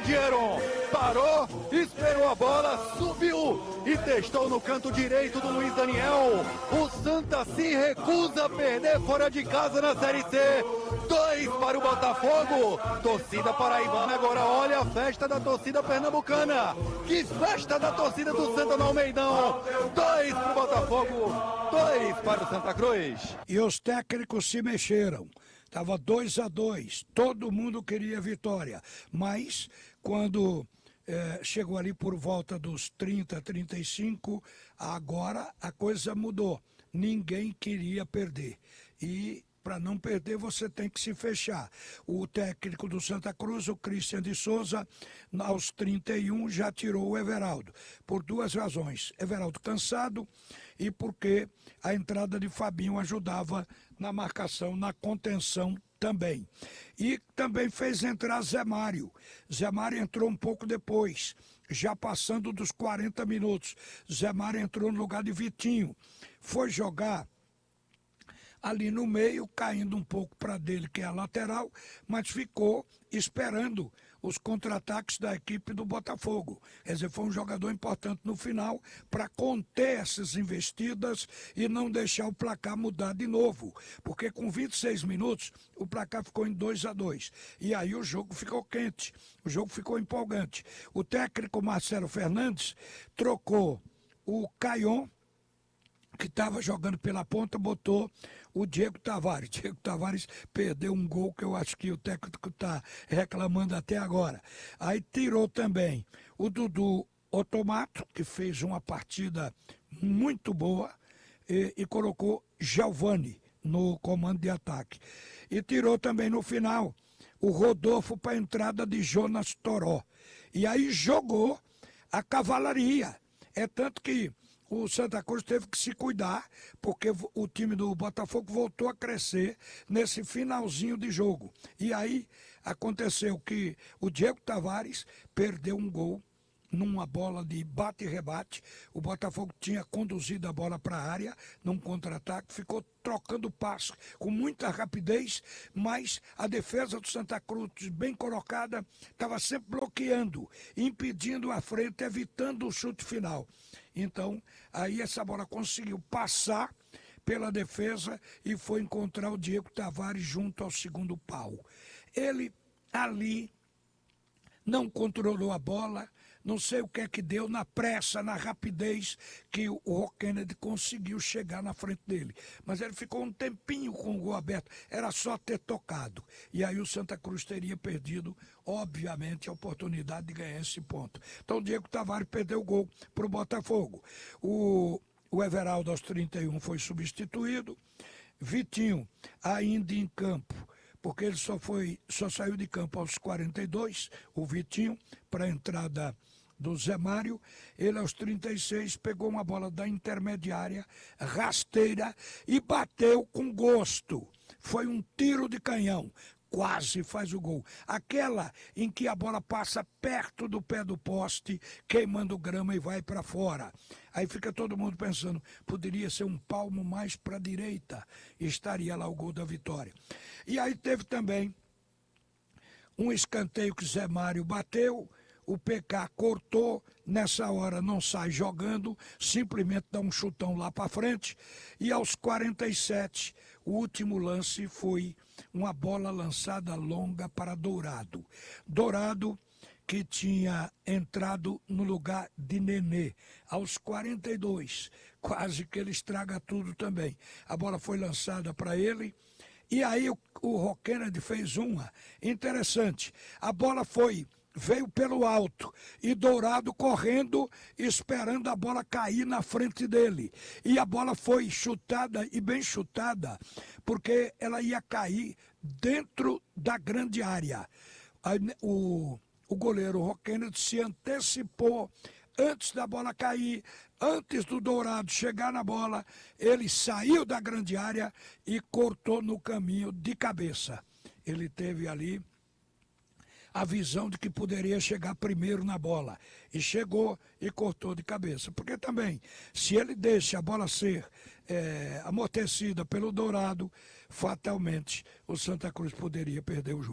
Dieron. Parou, esperou a bola, subiu e testou no canto direito do Luiz Daniel. O Santa se recusa a perder fora de casa na Série C. 2 para o Botafogo. Torcida paraibana agora olha a festa da torcida pernambucana. Que festa da torcida do Santa no Almeidão. 2 para o Botafogo, 2 para o Santa Cruz. E os técnicos se mexeram. Estava 2-2, todo mundo queria vitória, mas quando chegou ali por volta dos 30, 35, agora a coisa mudou, ninguém queria perder e para não perder você tem que se fechar. O técnico do Santa Cruz, o Christian de Souza, aos 31 já tirou o Everaldo, por duas razões, Everaldo cansado e porque a entrada de Fabinho ajudava na marcação, na contenção também. E também fez entrar Zé Mário. Zé Mário entrou um pouco depois, já passando dos 40 minutos. Zé Mário entrou no lugar de Vitinho. Foi jogar ali no meio, caindo um pouco para dele, que é a lateral, mas ficou esperando os contra-ataques da equipe do Botafogo. Quer dizer, foi um jogador importante no final para conter essas investidas e não deixar o placar mudar de novo. Porque com 26 minutos, o placar ficou em 2-2. E aí o jogo ficou quente, o jogo ficou empolgante. O técnico Marcelo Fernandes trocou o Caion, que estava jogando pela ponta, botou o Diego Tavares. Diego Tavares perdeu um gol que eu acho que o técnico está reclamando até agora. Aí tirou também o Dudu Otomato, que fez uma partida muito boa, e colocou Giovani no comando de ataque. E tirou também no final o Rodolfo para a entrada de Jonas Toró. E aí jogou a cavalaria. É tanto que o Santa Cruz teve que se cuidar, porque o time do Botafogo voltou a crescer nesse finalzinho de jogo. E aí aconteceu que o Diego Tavares perdeu um gol numa bola de bate e rebate. O Botafogo tinha conduzido a bola para a área num contra-ataque, ficou trocando passe com muita rapidez, mas a defesa do Santa Cruz, bem colocada, estava sempre bloqueando, impedindo a frente, evitando o chute final. Então, aí essa bola conseguiu passar pela defesa e foi encontrar o Diego Tavares junto ao segundo pau. Ele ali não controlou a bola, não sei o que é que deu, na pressa, na rapidez, que o Rock Kennedy conseguiu chegar na frente dele. Mas ele ficou um tempinho com o gol aberto, era só ter tocado. E aí o Santa Cruz teria perdido, obviamente, a oportunidade de ganhar esse ponto. Então o Diego Tavares perdeu o gol para o Botafogo. O Everaldo, aos 31, foi substituído. Vitinho, ainda em campo, porque ele só saiu de campo aos 42, o Vitinho, para a entrada do Zé Mário. Ele aos 36 pegou uma bola da intermediária, rasteira, e bateu com gosto. Foi um tiro de canhão, quase faz o gol. Aquela em que a bola passa perto do pé do poste, queimando grama e vai para fora. Aí fica todo mundo pensando, poderia ser um palmo mais para a direita, e estaria lá o gol da vitória. E aí teve também um escanteio que Zé Mário bateu, o PK cortou, nessa hora não sai jogando, simplesmente dá um chutão lá para frente, e aos 47, o último lance foi uma bola lançada longa para Dourado. Dourado, que tinha entrado no lugar de Nenê, aos 42, quase que ele estraga tudo também. A bola foi lançada para ele, e aí o Rock Kennedy fez uma interessante. A bola veio pelo alto e Dourado correndo, esperando a bola cair na frente dele. E a bola foi chutada, e bem chutada, porque ela ia cair dentro da grande área. Aí, o goleiro Rock Kennedy se antecipou antes da bola cair, antes do Dourado chegar na bola, ele saiu da grande área e cortou no caminho de cabeça. Ele teve ali a visão de que poderia chegar primeiro na bola. E chegou e cortou de cabeça. Porque também, se ele deixa a bola ser amortecida pelo Dourado, fatalmente o Santa Cruz poderia perder o jogo.